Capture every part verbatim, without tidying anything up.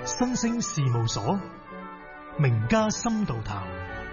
新星事務所，名家深度談。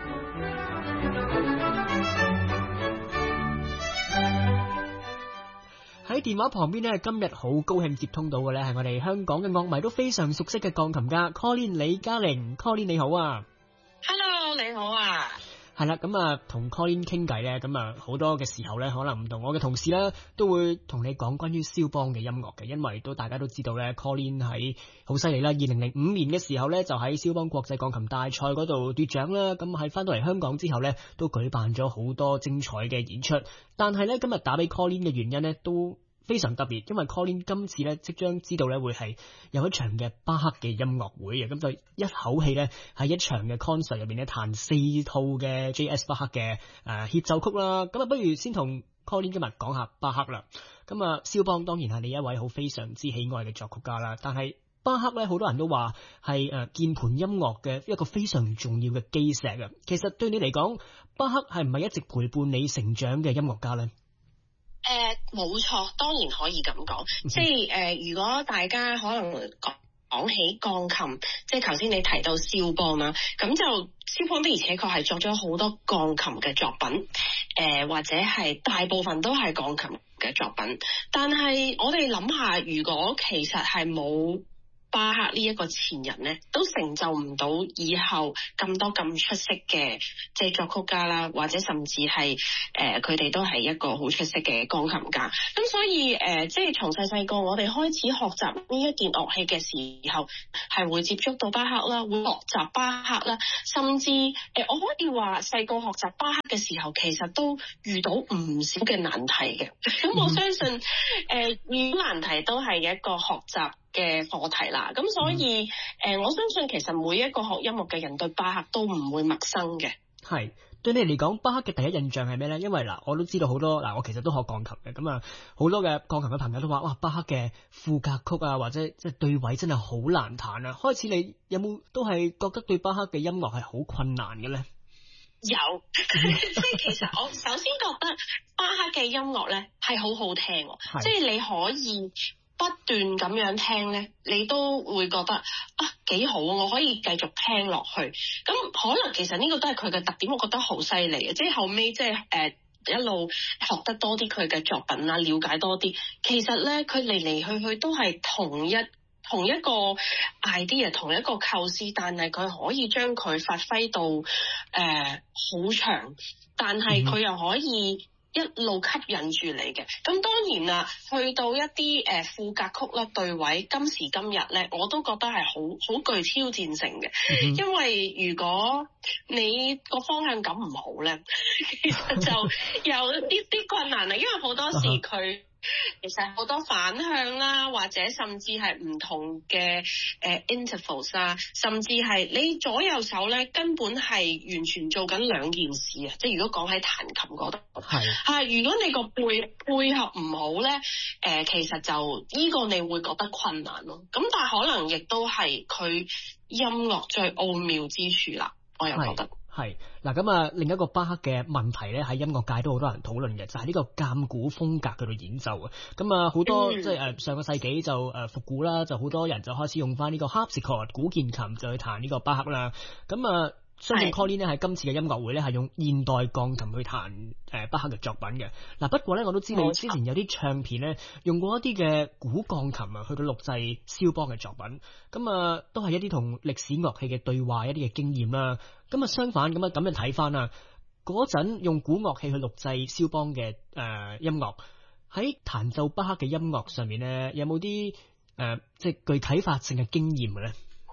喺電話旁邊呢，今日好高興接通到嘅呢係我哋香港嘅樂迷都非常熟悉嘅鋼琴家 Colin 李嘉玲。Colin 你好啊。 Hello 你好啊。 係啦，咁啊同 Colin 傾偈咧，咁啊好多嘅時候咧，可能唔同我嘅同事咧都會同你講關於肖邦嘅音樂嘅，因為都大家都知道咧 Colin 喺好犀利啦，二零零五年嘅時候咧就喺肖邦國際鋼琴大賽嗰度奪獎啦，咁喺翻到嚟香港之後咧都舉辦咗好多精彩嘅演出，但係咧今日打俾 Colin 嘅原因咧都非常特別，因為 Colin 今次咧即將知道咧會係有一場嘅巴赫嘅音樂會嘅，咁就一口氣咧喺一場嘅 concert 入邊咧彈四套嘅 J S 巴赫嘅誒協奏曲啦。咁啊，不如先同 Colin 今日講下巴赫啦。咁啊，肖邦當然係你一位好非常之喜愛嘅作曲家啦，但係巴赫咧好多人都話係誒鍵盤音樂嘅一個非常重要嘅基石啊。其實對你嚟講，巴赫係唔係一直陪伴你成長嘅音樂家咧？ 誒、呃，冇錯，當然可以咁講。即係誒、呃，如果大家可能講講起鋼琴，即係頭先你提到肖邦啦，咁就肖邦的而且確係作咗好多鋼琴嘅作品，誒、呃、或者係大部分都係鋼琴嘅作品。但係我哋諗下，如果其實係冇巴赫呢一個前人呢，都成就唔到以後咁多咁出色嘅即係作曲家啦，或者甚至係誒佢哋都係一個好出色嘅鋼琴家。咁所以誒、呃、即係從細細個我哋開始學習呢一件樂器嘅時候，係會接觸到巴赫啦，會學習巴赫啦，甚至誒、呃、我可以話細個學習巴赫嘅時候，其實都遇到唔少嘅難題嘅。咁我相信誒、呃、遇到難題都係一個學習嘅課題啦，咁所以誒、呃，我相信其實每一個學音樂嘅人對巴赫都唔會陌生嘅。 係，對你嚟講，巴赫嘅第一印象係咩咧？因為嗱，我都知道好多嗱，我其實都學鋼琴嘅，咁啊，好多嘅鋼琴嘅朋友都話，哇，巴赫嘅賦格曲啊，或者即係對位真係好難彈啊。開始你有冇都係覺得對巴赫嘅音樂係好困難嘅咧？ 有，即係其實我首先覺得巴赫嘅音樂咧係好好聽，即係你可以不斷咁樣聽咧，你都會覺得啊幾好，我可以繼續聽落去。咁可能其實呢個都係佢嘅特點，我覺得好犀利嘅。即係後尾即係誒一路學得多啲佢嘅作品啦，了解多啲。其實咧，佢嚟嚟去去都係同一同一個 idea， 同一個構思，但係佢可以將佢發揮到誒好長，但係佢又可以一路吸引住你嘅。咁當然啦，去到一啲誒賦格曲啦、對位，今時今日咧，我都覺得係好好具挑戰性嘅。嗯、因為如果你個方向感唔好咧，其實就有啲啲困難啦。因為好多時佢其實好多反向啦，或者甚至係唔同嘅誒、呃、intervals 啊，甚至係你左右手咧根本係完全做緊兩件事啊！即係如果講喺彈琴嗰度，係係如果你個配配合唔好咧，誒、呃、其實就呢個你會覺得困難咯。咁但係可能亦都係佢音樂最奧妙之處啦，我又覺得。 係嗱，咁啊，另一個巴赫嘅問題咧，喺音樂界都好多人討論嘅，就係、是、呢個鑑古風格佢度演奏啊。咁啊，好多、嗯、即係誒上個世紀就誒復古啦，就好多人就開始用翻呢個 harpsichord 古鍵琴就去彈呢個巴赫啦。咁啊，相信 Colin 咧喺今次嘅音樂會咧係用現代鋼琴去彈誒巴赫嘅作品嘅。嗱，不過咧我都知道之前有啲唱片咧用過一啲嘅古鋼琴啊去到錄製肖邦嘅作品，咁啊都係一啲同歷史樂器嘅對話一啲嘅經驗啦。咁啊，相反咁啊，咁樣睇翻啊，嗰陣用古樂器去錄製肖邦嘅誒、呃、音樂，喺彈奏巴赫嘅音樂上面咧，有冇啲誒即係具啟發性嘅經驗嘅咧？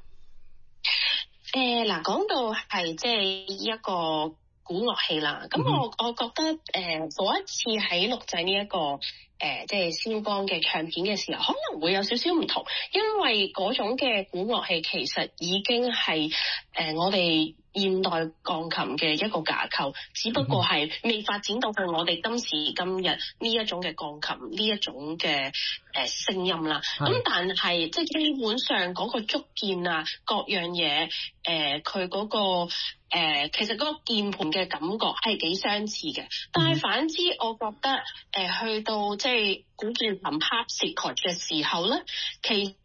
誒嗱、呃，講到係即係一個古樂器啦，咁我我覺得誒嗰、呃、一次喺錄製呢一個誒即係肖邦嘅唱片嘅時候，可能會有少少唔同，因為嗰種嘅古樂器其實已經係誒、呃、我哋現代鋼琴嘅一個架構，只不過係未發展到去我哋今時今日呢一種嘅鋼琴呢一種嘅誒聲音啦。咁但係即係基本上嗰個觸鍵啊，各樣嘢誒佢嗰個誒、呃、其實嗰個鍵盤嘅感覺係幾相似嘅。但係反之，我覺得誒、呃、去到即係古鍵琴 harpsichord 嘅時候咧，其實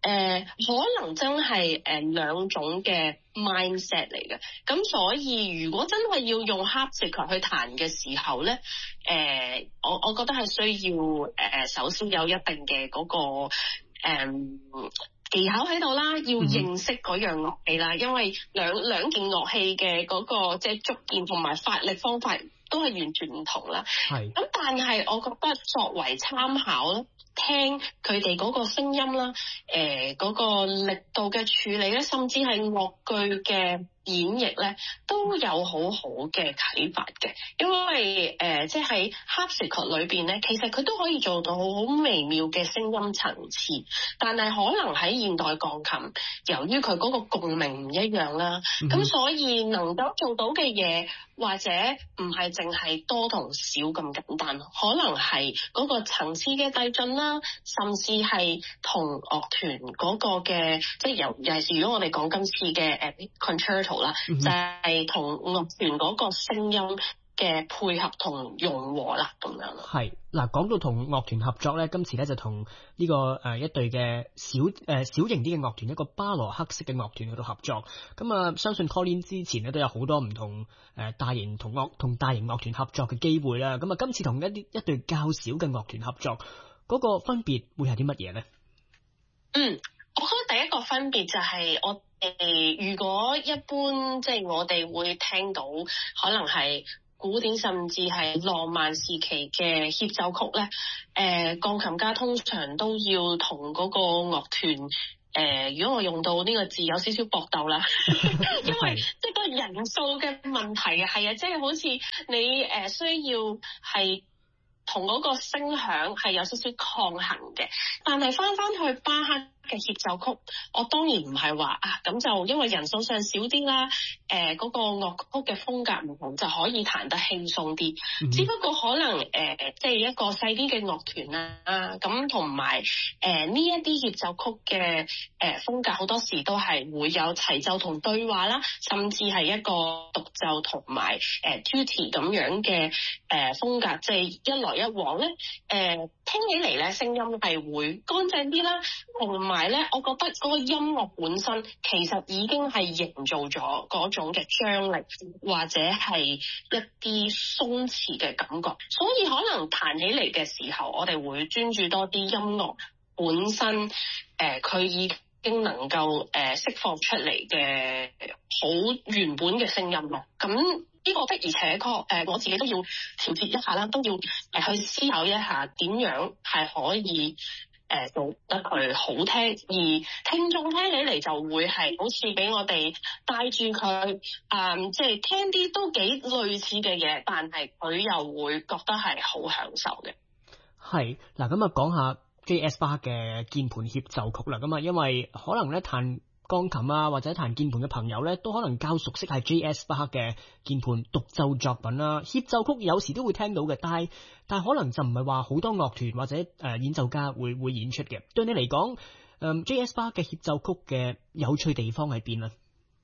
呃、可能真係誒兩種嘅 mindset 嚟嘅。咁所以如果真係要用 harpsichord 去彈嘅時候咧，誒、呃、我我覺得係需要誒、呃、首先有一定嘅嗰、那個誒、呃、技巧喺度啦，要認識嗰樣樂器啦，因為兩兩件樂器嘅嗰、那個即係觸鍵同埋發力方法都係完全唔同啦。係。咁但係我覺得作為參考咧，聽佢哋嗰個聲音啦，誒、呃、嗰、那個力度嘅處理咧，甚至係樂句嘅演繹咧，都有好好嘅啟發嘅。因為誒、呃、即係喺 harpsichord 裏邊咧，其實佢都可以做到好微妙嘅聲音層次，但係可能喺現代鋼琴，由於佢嗰個共鳴唔一樣啦，咁、嗯、所以能夠做到嘅嘢，或者唔係淨係多同少咁簡單，可能係嗰個層次嘅遞進啦，甚至係同樂團嗰個嘅，即係尤尤其是如果我哋講今次嘅誒 concerto 啦，嗯、就係同樂團嗰個聲音嘅配合同融和啦，咁樣咯。係嗱，講到同樂團合作咧，今次咧就同呢、這個誒、呃、一隊嘅小誒、呃、小型啲嘅樂團，一個巴羅克式嘅樂團喺度合作。咁啊、呃，相信 Colin 之前咧都有好多唔同誒、呃、大型同樂同大型樂團合作嘅機會啦。咁啊，今次同一啲一隊較小嘅樂團合作，嗰、那個分別會係啲乜嘢咧？嗯，我覺得第一個分別就係我哋如果一般即係、就是、我哋會聽到可能係古典甚至係浪漫時期嘅協奏曲咧，誒、呃、鋼琴家通常都要同嗰個樂團誒、呃，如果我用到呢個字有少少搏鬥啦，因為即係個人數嘅問題啊，係啊，即係好似你誒、呃、需要係同嗰個聲響係有少少抗衡嘅，但係翻翻去巴赫嘅協奏曲，我當然唔係話啊咁就因為人數上少啲啦，誒、呃、嗰、那個樂曲嘅風格唔同就可以彈得輕鬆啲，嗯、只不過可能誒即係一個細啲嘅樂團啊，咁同埋誒呢一啲協奏曲嘅誒、呃、風格好多時都係會有齊奏同對話啦，甚至係一個獨奏同埋誒 tutti 咁樣嘅誒、呃、風格，即、就、係、是、一來一往咧，誒、呃、聽起嚟咧聲音係會乾淨啲啦，同埋同埋咧，我覺得嗰個音樂本身其實已經係營造咗嗰種嘅張力，或者係一啲鬆弛嘅感覺。所以可能彈起嚟嘅時候，我哋會專注多啲音樂本身，誒、呃、佢已經能夠誒、呃、釋放出嚟嘅好原本嘅聲音咯。咁呢個的而且確，誒、呃、我自己都要調節一下啦，都要誒去思考一下點樣係可以。誒做得佢好聽，而聽眾聽起嚟就會係好似俾我哋帶住佢，誒、嗯、即係聽啲都幾類似嘅嘢，但係佢又會覺得係好享受嘅。係嗱，咁啊講下 J S 巴赫嘅鍵盤協奏曲啦，咁啊因為可能咧彈鋼琴啊或者彈鍵盤嘅朋友咧，都可能較熟悉係 J S 巴赫嘅鍵盤獨奏作品啦。協奏曲有時都會聽到嘅，但係但係可能就唔係話好多樂團或者誒、呃、演奏家會會演出嘅。對你嚟講，誒、呃、J S 巴赫嘅協奏曲嘅有趣地方喺邊咧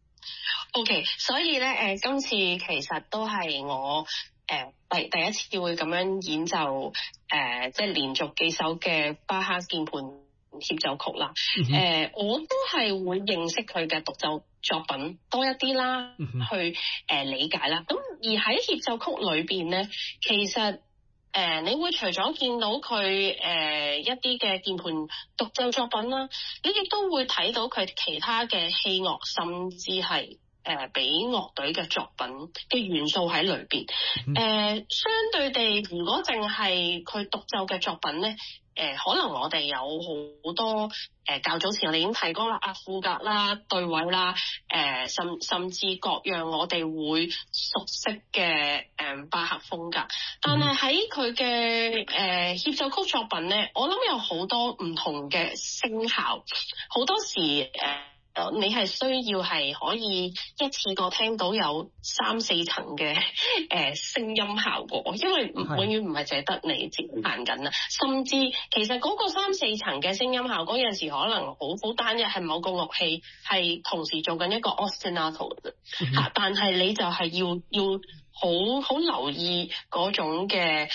？OK， 所以咧誒、呃，今次其實都係我誒第、呃、第一次會咁樣演奏誒、呃，即係連續幾首嘅巴赫鍵盤協奏曲啦，誒、mm-hmm. 呃，我都係會認識佢嘅獨奏作品多一啲啦，mm-hmm. 去誒、呃、理解啦。咁而喺協奏曲裏邊咧，其實誒、呃、你會除咗見到佢誒、呃、一啲嘅鍵盤獨奏作品啦，你亦都會睇到佢其他嘅器樂，甚至係誒俾樂隊嘅作品嘅元素喺裏邊。誒、mm-hmm. 呃，相對地，如果淨係佢獨奏嘅作品咧。誒、呃、可能我哋有好多誒、呃、較早前我哋已經提過啦，啊賦格啦、對位啦，誒、呃、甚甚至各樣我哋會熟悉嘅誒、呃、巴赫風格，但係喺佢嘅誒協奏曲作品咧，我諗有好多唔同嘅聲效，好多時誒。呃你係需要係可以一次過聽到有三四層嘅誒聲音效果，因為永遠唔係淨係得你自己彈緊啦，甚至其實嗰個三四層嘅聲音效果有陣時可能好好單一，係某個樂器係同時做緊一個 ostinato 嘅、嗯，但係你就係要要好好留意嗰種嘅。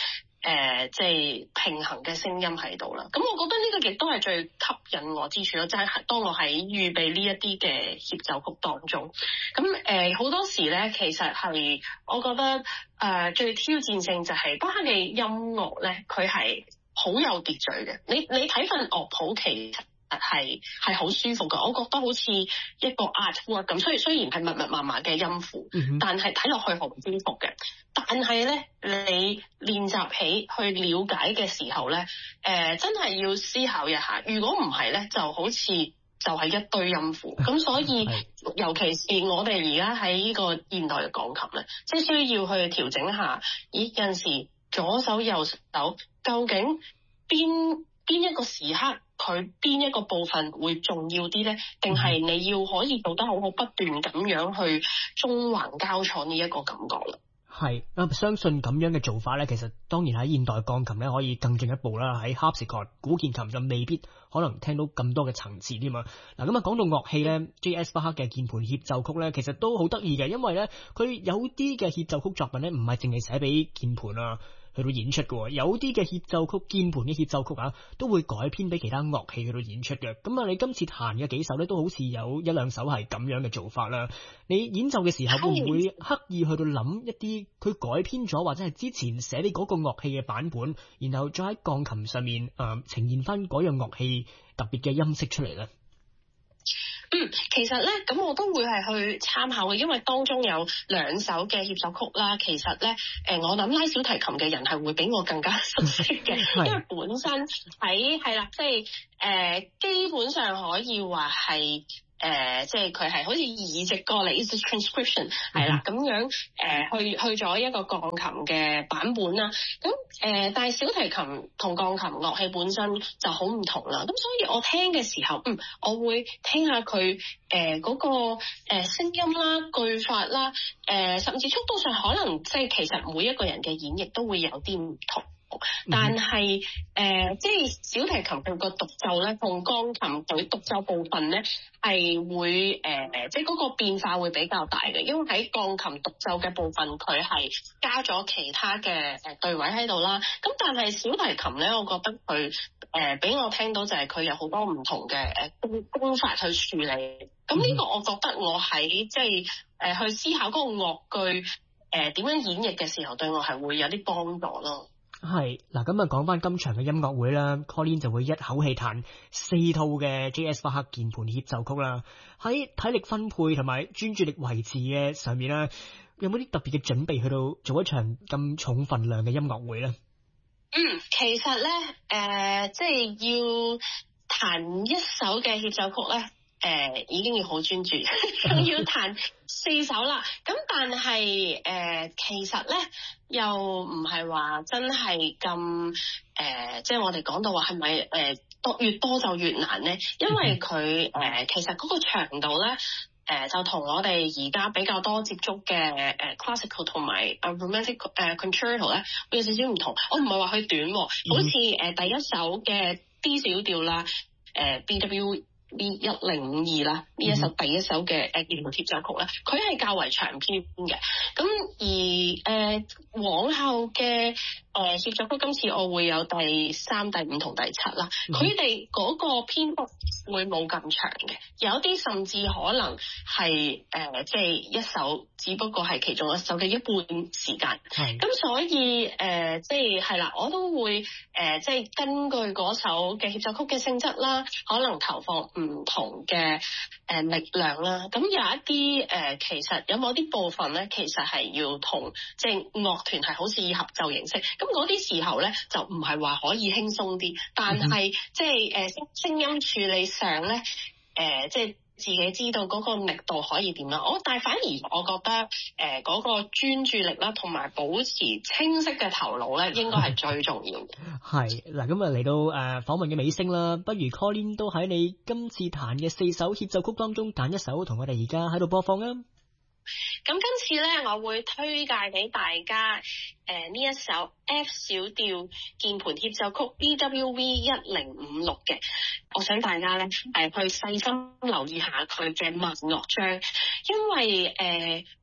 誒即係平衡嘅聲音喺度啦。咁我覺得呢個亦都係最吸引我之處咯，即係當我喺預備呢一啲嘅協奏曲當中，咁誒好多時咧，其實係我覺得誒、呃、最挑戰性就係巴哈嘅音樂咧，佢係好有秩序嘅。你你睇份樂譜其實係係好舒服嘅，我覺得好似一個 artwork 咁。雖雖然係密密麻麻嘅音符，嗯、但係睇落去好舒服嘅。但係咧，你練習起去了解嘅時候咧，誒、呃、真係要思考一下。如果唔係咧，就好似就係一堆音符。咁所以，尤其是我哋而家喺呢個現代嘅鋼琴咧，即係需要去調整下。咦，有陣時左手右手究竟邊邊一個時刻佢邊一個部分會重要啲咧？定係你要可以做得好好，不斷咁樣去中橫交錯呢一個感覺啦。 係啊，相信咁樣嘅做法咧，其實當然喺現代鋼琴咧可以更進一步啦。喺 harpsichord 古鍵琴就未必可能聽到咁多嘅層次添嘛。嗱，咁啊講到樂器咧 ，J S 巴克嘅鍵盤協奏曲咧，其實都好得意嘅，因為咧佢有啲嘅協奏曲作品咧，唔係淨係寫俾鍵盤啊去到演出嘅，有啲嘅協奏曲鍵盤嘅協奏曲啊，都會改編俾其他樂器去到演出嘅。咁啊，你今次彈嘅幾首咧，都好似有一兩首係咁樣嘅做法啦。你演奏嘅時候會唔會刻意去到諗一啲佢改編咗或者係之前寫俾嗰個樂器嘅版本，然後再喺鋼琴上面誒、呃、呈現翻嗰樣樂器特別嘅音色出嚟咧？ 嗯，其實咧，咁我都會係去參考嘅，因為當中有兩首嘅協奏曲啦。其實咧，誒、呃，我諗拉小提琴嘅人係會比我更加熟悉嘅，因為本身喺係啦，即係誒，基本上可以話係。誒、呃，即係佢係好似移植過嚟 is transcription 係啦，咁樣誒、呃、去去咗一個鋼琴嘅版本啦。咁誒、呃，但係小提琴同鋼琴樂器本身就好唔同啦。咁所以我聽嘅時候，嗯，我會聽下佢誒嗰個誒聲、呃、音啦、句法啦，誒、呃、甚至速度上可能即係其實每一個人嘅演繹都會有啲唔同。但係誒、呃，即係小提琴佢個獨奏咧，同鋼琴佢獨奏部分咧係會誒、呃，即係嗰個變化會比較大嘅，因為喺鋼琴獨奏嘅部分佢係加咗其他嘅誒對位喺度啦。咁但係小提琴咧，我覺得佢誒俾我聽到就係佢有好多唔同嘅誒功功法去處理。咁呢個我覺得我喺即係誒、呃、去思考嗰個樂句誒點樣演繹嘅時候，對我係會有啲幫助咯。 係嗱，咁啊講翻今場嘅音樂會啦 Colin 就會一口氣彈四套嘅 J S 巴克鍵盤協奏曲啦。喺體力分配同埋專注力維持嘅上面咧，有冇啲特別嘅準備去到做一場咁重份量嘅音樂會咧？ 嗯，其實咧，誒、呃，即係要彈一首嘅協奏曲咧。誒、呃、已經要好專注，仲要彈四首啦。咁但係誒、呃，其實咧又唔係話真係咁誒，即係我哋講到話係咪誒多越多就越難咧？因為佢誒、呃、其實嗰個長度咧誒、呃、就同我哋而家比較多接觸嘅誒、呃、classical 同埋誒 romantic 誒、呃、concerto 咧會有少少唔同。我唔係話佢短，好似誒、呃、第一首嘅 D 小調啦，誒、呃、B W B 一零五二啦，呢一首第一首嘅誒鍵盤協奏曲咧，佢係較為長篇嘅。咁而誒、呃、往後嘅誒協奏曲，今次我會有第三、第五同第七啦。佢哋嗰個篇幅會冇咁長嘅，有啲甚至可能係誒即係一首，只不過係其中一首嘅一半時間。咁所以誒即係係啦，我都會誒即係根據嗰首嘅協奏曲嘅性質啦，可能投放唔同嘅誒力量啦。咁有一啲誒其實有某啲部分咧，其實係要同即係樂團係好似以合奏形式。咁嗰啲時候咧，就唔係話可以輕鬆啲，但係、嗯、即係誒聲音處理上咧，誒、呃、即係自己知道嗰個力度可以點啦。我但係反而我覺得誒嗰、呃嗰個專注力啦，同埋保持清晰嘅頭腦咧，應該係最重要嘅。係嗱，咁啊嚟到誒訪問嘅尾聲啦，不如 Colin 都喺你今次彈嘅四首協奏曲當中揀一首，同我哋而家喺度播放啊！ 咁今次咧，我會推介俾大家誒呢、呃、一首 F 小調鍵盤協奏曲 B W V 一零五六嘅。我想大家咧係去細心留意下佢嘅慢樂章，因為誒、呃、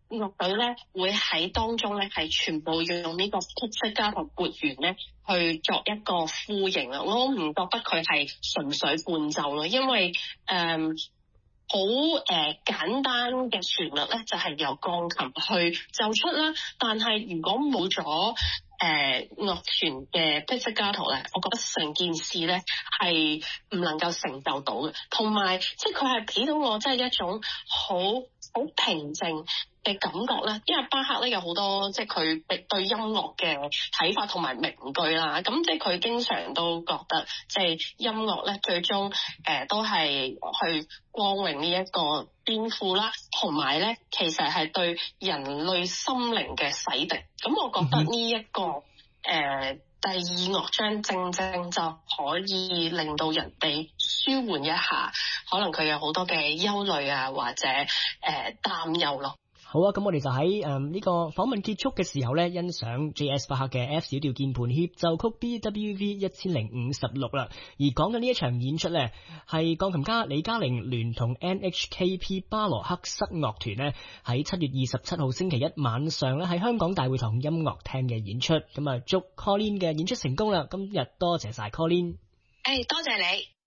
樂隊咧會喺當中咧係全部要用呢個 pizzicato 撥弦咧去作一個呼應啊！我唔覺得佢係純粹伴奏咯，因為誒好誒簡單嘅旋律咧就係、是、由鋼琴去奏出啦。但係如果冇咗誒樂團嘅 pizzicato 咧，我覺得成件事咧係唔能夠成就到嘅。同埋即係佢係俾到我即係一種好好平靜嘅感覺啦，因為巴赫咧有好多即係佢對音樂嘅睇法同埋名句啦，咁即係佢經常都覺得即係音樂咧最終誒、呃、都係去光榮呢一個顛覆啦，同埋咧其實係對人類心靈嘅洗滌。咁我覺得呢、這、一個誒、呃、第二樂章正正就可以令到人哋舒緩一下，可能佢有好多嘅憂慮啊，或者誒擔憂咯。 好啊，咁我哋就喺誒呢個訪問結束嘅時候咧，欣賞 J S 巴赫嘅 F 小調鍵盤協奏曲 B W V 一千零五十六啦。而講緊呢一場演出咧，係鋼琴家李嘉玲聯同 N H K P 巴羅克室樂團咧喺七月二十七號星期一晚上咧喺香港大會堂音樂廳嘅演出。咁啊，祝 Colin 嘅演出成功啦！今日多謝晒 Colin。 誒，多謝你。